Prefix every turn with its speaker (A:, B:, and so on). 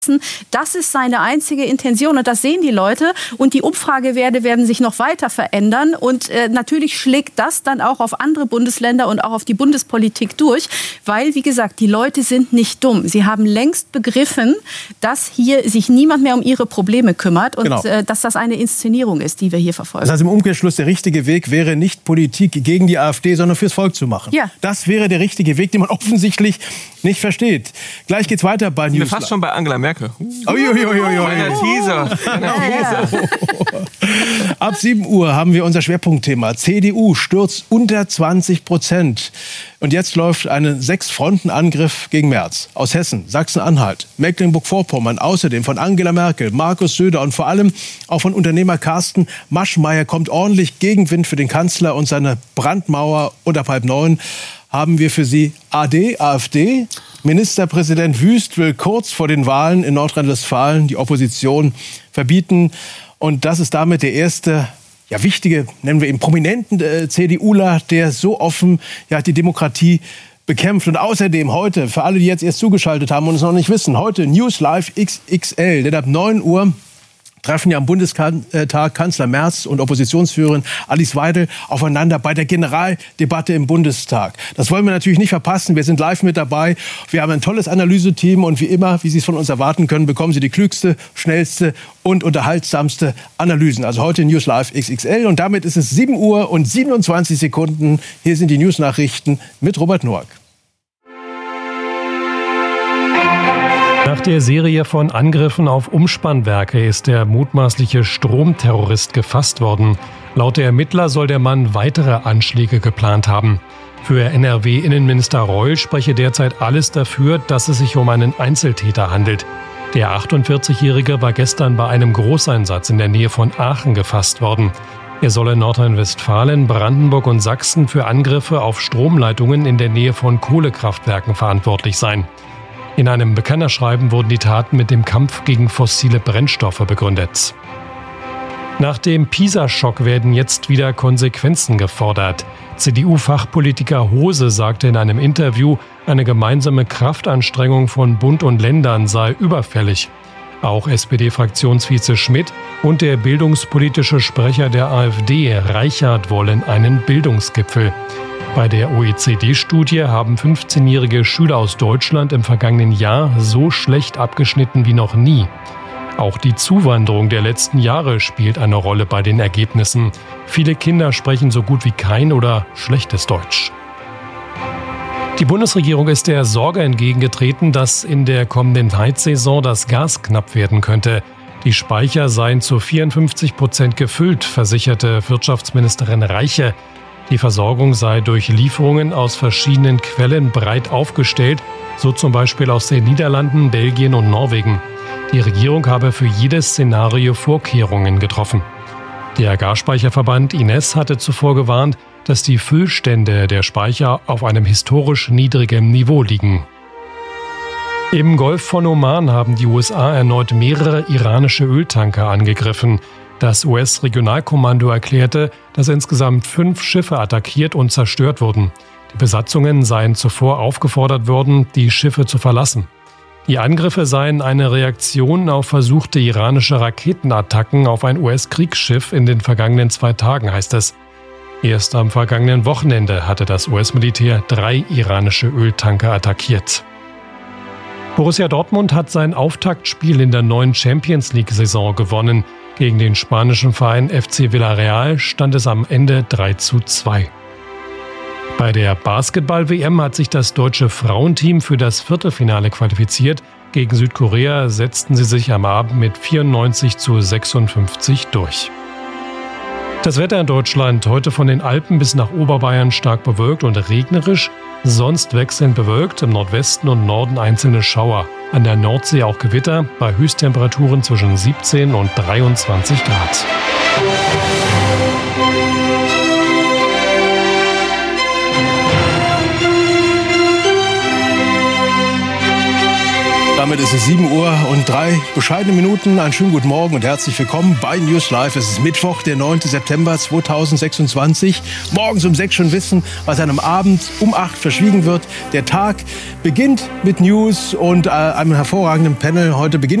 A: Das ist seine einzige Intention und das sehen die Leute und die Umfragewerte werden sich noch weiter verändern und natürlich schlägt das dann auch auf andere Bundesländer und auch auf die Bundespolitik durch, weil, wie gesagt, die Leute sind nicht dumm. Sie haben längst begriffen, dass hier sich niemand mehr um ihre Probleme kümmert und dass das eine Inszenierung ist, die wir hier verfolgen.
B: Das heißt, im Umkehrschluss, der richtige Weg wäre nicht Politik gegen die AfD, sondern fürs Volk zu machen.
A: Ja.
B: Das wäre der richtige Weg, den man offensichtlich nicht versteht. Gleich geht's weiter bei News.
C: Fast schon bei Angela Merkel.
B: Kleiner
C: Teaser.
B: Ab 7 Uhr haben wir unser Schwerpunktthema. CDU stürzt unter 20%. Und jetzt läuft ein 6-Fronten-Angriff gegen Merz. Aus Hessen, Sachsen-Anhalt, Mecklenburg-Vorpommern, außerdem von Angela Merkel, Markus Söder und vor allem auch von Unternehmer Carsten Maschmeyer kommt ordentlich Gegenwind für den Kanzler und seine Brandmauer. Und ab 8:30 haben wir für Sie AfD. Ministerpräsident Wüst will kurz vor den Wahlen in Nordrhein-Westfalen die Opposition verbieten. Und das ist damit der erste wichtige, nennen wir ihn prominenten CDUler, der so offen die Demokratie bekämpft. Und außerdem heute, für alle, die jetzt erst zugeschaltet haben und es noch nicht wissen, heute News Live XXL, denn ab 9 Uhr treffen ja am Bundestag Kanzler Merz und Oppositionsführerin Alice Weidel aufeinander bei der Generaldebatte im Bundestag. Das wollen wir natürlich nicht verpassen. Wir sind live mit dabei. Wir haben ein tolles Analyseteam und wie immer, wie Sie es von uns erwarten können, bekommen Sie die klügste, schnellste und unterhaltsamste Analysen. Also heute News Live XXL und damit ist es 7 Uhr und 27 Sekunden. Hier sind die News-Nachrichten mit Robert Noack.
D: Nach der Serie von Angriffen auf Umspannwerke ist der mutmaßliche Stromterrorist gefasst worden. Laut der Ermittler soll der Mann weitere Anschläge geplant haben. Für NRW-Innenminister Reul spreche derzeit alles dafür, dass es sich um einen Einzeltäter handelt. Der 48-Jährige war gestern bei einem Großeinsatz in der Nähe von Aachen gefasst worden. Er soll in Nordrhein-Westfalen, Brandenburg und Sachsen für Angriffe auf Stromleitungen in der Nähe von Kohlekraftwerken verantwortlich sein. In einem Bekennerschreiben wurden die Taten mit dem Kampf gegen fossile Brennstoffe begründet. Nach dem PISA-Schock werden jetzt wieder Konsequenzen gefordert. CDU-Fachpolitiker Hose sagte in einem Interview, eine gemeinsame Kraftanstrengung von Bund und Ländern sei überfällig. Auch SPD-Fraktionsvize Schmidt und der bildungspolitische Sprecher der AfD, Reichert, wollen einen Bildungsgipfel. Bei der OECD-Studie haben 15-jährige Schüler aus Deutschland im vergangenen Jahr so schlecht abgeschnitten wie noch nie. Auch die Zuwanderung der letzten Jahre spielt eine Rolle bei den Ergebnissen. Viele Kinder sprechen so gut wie kein oder schlechtes Deutsch. Die Bundesregierung ist der Sorge entgegengetreten, dass in der kommenden Heizsaison das Gas knapp werden könnte. Die Speicher seien zu 54% gefüllt, versicherte Wirtschaftsministerin Reiche. Die Versorgung sei durch Lieferungen aus verschiedenen Quellen breit aufgestellt, so zum Beispiel aus den Niederlanden, Belgien und Norwegen. Die Regierung habe für jedes Szenario Vorkehrungen getroffen. Der Gasspeicherverband Ines hatte zuvor gewarnt, dass die Füllstände der Speicher auf einem historisch niedrigen Niveau liegen. Im Golf von Oman haben die USA erneut mehrere iranische Öltanker angegriffen. Das US-Regionalkommando erklärte, dass insgesamt 5 Schiffe attackiert und zerstört wurden. Die Besatzungen seien zuvor aufgefordert worden, die Schiffe zu verlassen. Die Angriffe seien eine Reaktion auf versuchte iranische Raketenattacken auf ein US-Kriegsschiff in den vergangenen 2 Tagen, heißt es. Erst am vergangenen Wochenende hatte das US-Militär 3 iranische Öltanker attackiert. Borussia Dortmund hat sein Auftaktspiel in der neuen Champions-League-Saison gewonnen. Gegen den spanischen Verein FC Villarreal stand es am Ende 3:2. Bei der Basketball-WM hat sich das deutsche Frauenteam für das Viertelfinale qualifiziert. Gegen Südkorea setzten sie sich am Abend mit 94:56 durch. Das Wetter in Deutschland heute von den Alpen bis nach Oberbayern stark bewölkt und regnerisch, sonst wechselnd bewölkt, im Nordwesten und Norden einzelne Schauer. An der Nordsee auch Gewitter, bei Höchsttemperaturen zwischen 17 und 23 Grad.
B: Damit ist es 7 Uhr und 3 bescheidene Minuten. Einen schönen guten Morgen und herzlich willkommen bei News Live. Es ist Mittwoch, der 9. September 2026. Morgens um 6 schon wissen, was einem Abend um 8 verschwiegen wird. Der Tag beginnt mit News und einem hervorragenden Panel. Heute beginnt